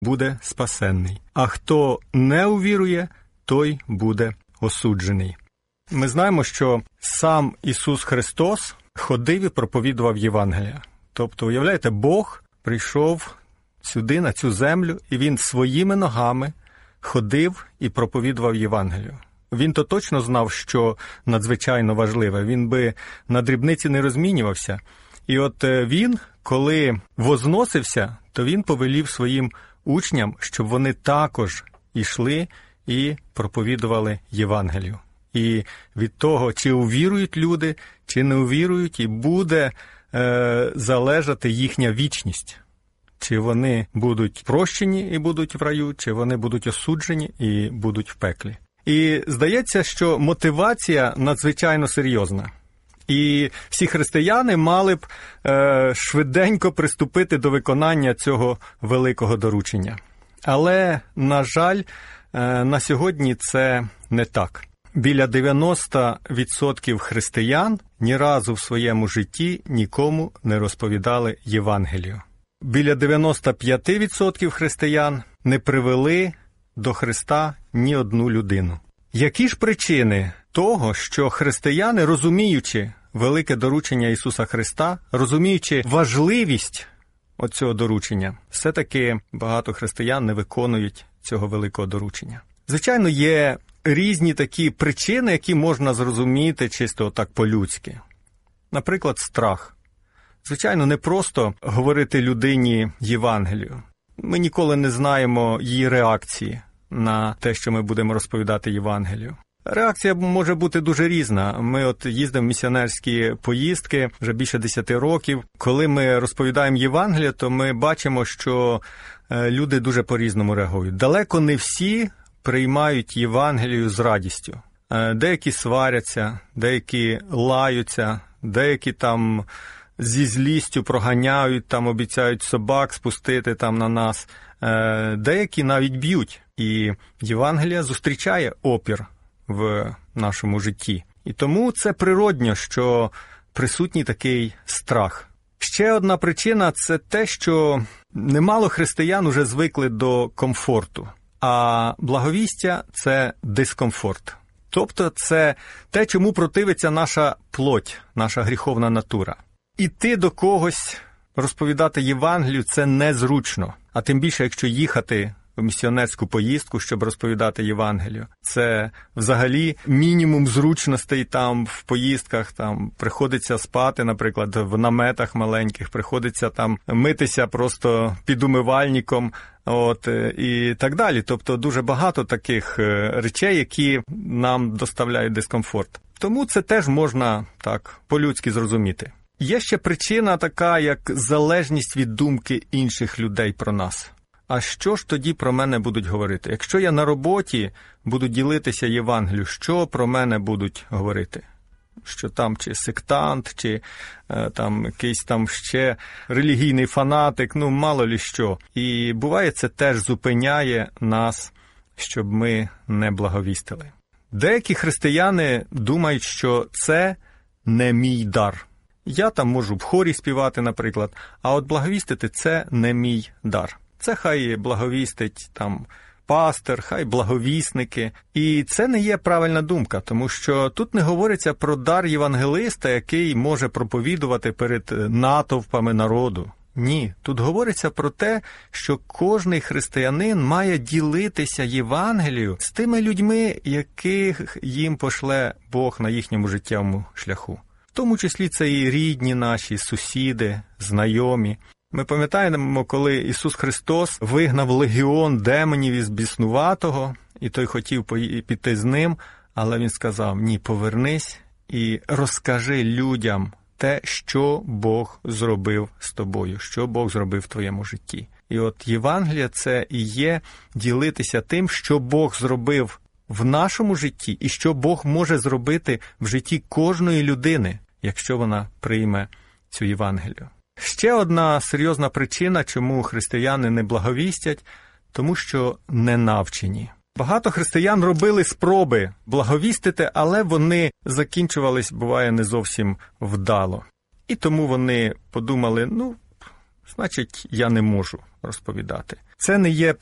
буде спасенний, а хто не увірує, той буде осуджений. Ми знаємо, що сам Ісус Христос ходив і проповідував Євангелія. Тобто, уявляєте, Бог прийшов сюди, на цю землю, і Він своїми ногами ходив і проповідував Євангелію. Він то точно знав, що надзвичайно важливе. Він би на дрібниці не розмінювався. І от він, коли возносився, то він повелів своїм учням, щоб вони також йшли і проповідували Євангелію. І від того, чи увірують люди, чи не увірують, і буде залежати їхня вічність. Чи вони будуть прощені і будуть в раю, чи вони будуть осуджені і будуть в пеклі. І здається, що мотивація надзвичайно серйозна. І всі християни мали б швиденько приступити до виконання цього великого доручення. Але, на жаль, на сьогодні це не так. Біля 90% християн ні разу в своєму житті нікому не розповідали Євангелію. Біля 95% християн не привели до Христа ні одну людину. Які ж причини того, що християни, розуміючи велике доручення Ісуса Христа, розуміючи важливість оцього доручення, все-таки багато християн не виконують цього великого доручення? Звичайно, є різні такі причини, які можна зрозуміти чисто так по-людськи. Наприклад, страх. Звичайно, не просто говорити людині Євангелію. Ми ніколи не знаємо її реакції на те, що ми будемо розповідати Євангелію. Реакція може бути дуже різна. Ми от їздимо в місіонерські поїздки вже більше 10 років. Коли ми розповідаємо Євангелію, то ми бачимо, що люди дуже по-різному реагують. Далеко не всі приймають Євангелію з радістю. Деякі сваряться, деякі лаються, деякі там зі злістю проганяють, там обіцяють собак спустити там на нас. Деякі навіть б'ють. І Євангелія зустрічає опір в нашому житті. І тому це природньо, що присутній такий страх. Ще одна причина – це те, що немало християн уже звикли до комфорту, а благовістя – це дискомфорт. Тобто це те, чому противиться наша плоть, наша гріховна натура. Іти до когось, розповідати Євангелію – це незручно, а тим більше, якщо їхати в місіонерську поїздку, щоб розповідати Євангелію. Це взагалі мінімум зручностей там в поїздках, там приходиться спати, наприклад, в наметах маленьких, приходиться там митися просто під умивальником, і так далі. Тобто дуже багато таких речей, які нам доставляють дискомфорт. Тому це теж можна так по-людськи зрозуміти. Є ще причина така, як залежність від думки інших людей про нас. А що ж тоді про мене будуть говорити? Якщо я на роботі буду ділитися Євангелією, що про мене будуть говорити? Що там чи сектант, чи там якийсь там ще релігійний фанатик, мало лі що. І буває, це теж зупиняє нас, щоб ми не благовістили. Деякі християни думають, що це не мій дар. Я там можу в хорі співати, наприклад, а от благовістити – це не мій дар. Це хай благовістить там пастир, хай благовісники. І це не є правильна думка, тому що тут не говориться про дар євангелиста, який може проповідувати перед натовпами народу. Ні, тут говориться про те, що кожний християнин має ділитися Євангелією з тими людьми, яких їм пошле Бог на їхньому життєвому шляху. В тому числі це і рідні наші, сусіди, знайомі. Ми пам'ятаємо, коли Ісус Христос вигнав легіон демонів із біснуватого, і той хотів піти з ним, але він сказав: ні, повернись і розкажи людям те, що Бог зробив з тобою, що Бог зробив в твоєму житті. І от Євангелія – це і є ділитися тим, що Бог зробив в нашому житті і що Бог може зробити в житті кожної людини, якщо вона прийме цю Євангелію. Ще одна серйозна причина, чому християни не благовістять, тому що не навчені. Багато християн робили спроби благовістити, але вони закінчувались, буває, не зовсім вдало. І тому вони подумали, значить, я не можу розповідати. Це не є